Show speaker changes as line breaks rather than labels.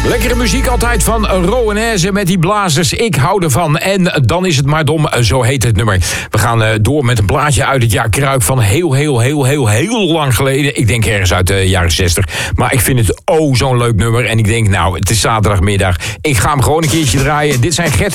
Lekkere muziek altijd van Rowanese met die blazers. Ik hou ervan. En dan is het maar dom, zo heet het nummer. We gaan door met een plaatje uit het jaar Kruik van heel lang geleden. Ik denk ergens uit de jaren 60. Maar ik vind het zo'n leuk nummer. En ik denk, nou, het is zaterdagmiddag. Ik ga hem gewoon een keertje draaien. Dit zijn Gert